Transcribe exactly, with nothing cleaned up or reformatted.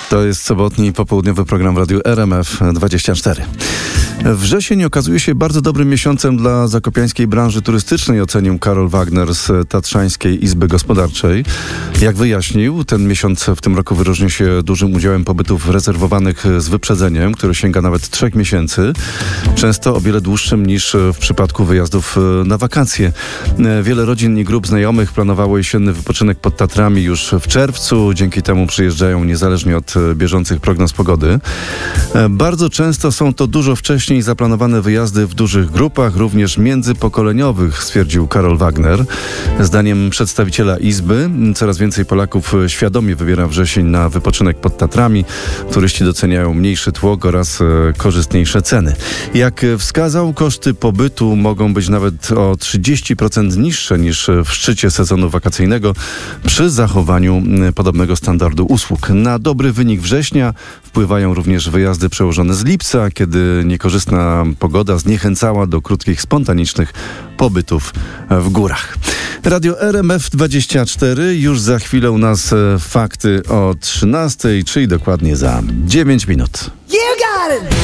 To jest sobotni popołudniowy program w Radiu R M F dwadzieścia cztery. Wrzesień okazuje się bardzo dobrym miesiącem dla zakopiańskiej branży turystycznej, ocenił Karol Wagner z Tatrzańskiej Izby Gospodarczej. Jak wyjaśnił, ten miesiąc w tym roku wyróżnił się dużym udziałem pobytów rezerwowanych z wyprzedzeniem, który sięga nawet trzech miesięcy, często o wiele dłuższym niż w przypadku wyjazdów na wakacje. Wiele rodzin i grup znajomych planowało jesienny wypoczynek pod Tatrami już w czerwcu, dzięki temu przyjeżdżają niezależnie od bieżących prognoz pogody. Bardzo często są to dużo wcześniej zaplanowane wyjazdy w dużych grupach, również międzypokoleniowych, stwierdził Karol Wagner. Zdaniem przedstawiciela Izby coraz więcej Polaków świadomie wybiera wrzesień na wypoczynek pod Tatrami. Turyści doceniają mniejszy tłok oraz korzystniejsze ceny. Jak wskazał, koszty pobytu mogą być nawet o trzydzieści procent niższe niż w szczycie sezonu wakacyjnego przy zachowaniu podobnego standardu usług. Na dobry wynik września wpływają również wyjazdy przełożone z lipca, kiedy niekorzystna pogoda zniechęcała do krótkich, spontanicznych pobytów w górach. Radio R M F dwadzieścia cztery, już za chwilę u nas fakty o trzynastej, czyli dokładnie za dziewięć minut. You got it!